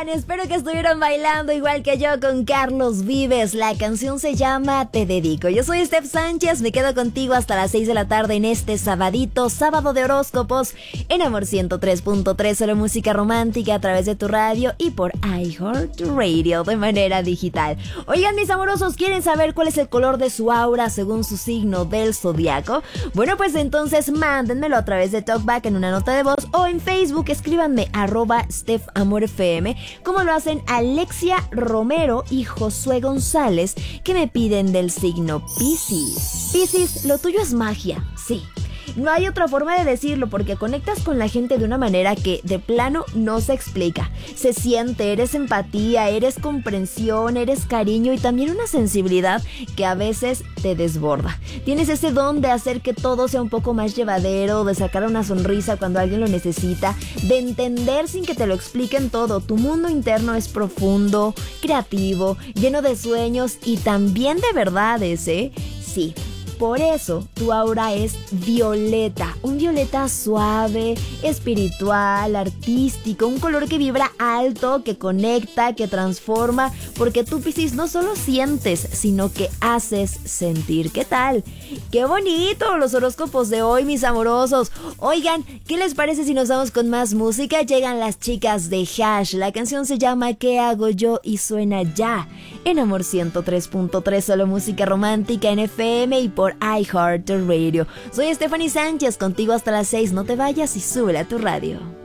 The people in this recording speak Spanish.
están? Espero que estuvieran bailando igual que yo con Carlos Vives. La canción se llama Te Dedico. Yo soy Steph Sánchez, me quedo contigo hasta las 6 de la tarde en este sabadito, sábado de horóscopos, en Amor 103.3, solo música romántica a través de tu radio y por iHeartRadio de manera digital. Oigan, mis amorosos, ¿quieren saber cuál es el color de su aura según su signo del zodiaco? Bueno, pues entonces mándenmelo a través de TalkBack en una nota de voz o en Facebook, escríbanme @StephAmorFM, como lo hacen Alexia Romero y Josué González, que me piden del signo Piscis. Piscis, lo tuyo es magia, sí. No hay otra forma de decirlo porque conectas con la gente de una manera que de plano no se explica. Se siente, eres empatía, eres comprensión, eres cariño y también una sensibilidad que a veces te desborda. Tienes ese don de hacer que todo sea un poco más llevadero, de sacar una sonrisa cuando alguien lo necesita, de entender sin que te lo expliquen todo. Tu mundo interno es profundo, creativo, lleno de sueños y también de verdades, ¿eh? Sí. Por eso tu aura es violeta, un violeta suave, espiritual, artístico, un color que vibra alto, que conecta, que transforma, porque tú, Piscis, no solo sientes, sino que haces sentir. ¿Qué tal? ¡Qué bonito los horóscopos de hoy, mis amorosos! Oigan, ¿qué les parece si nos vamos con más música? Llegan las chicas de Hash, la canción se llama ¿Qué hago yo? Y suena ya en Amor 103.3, solo música romántica en FM y por iHeartRadio. Soy Stephanie Sánchez, contigo hasta las 6. No te vayas y súbele a tu radio.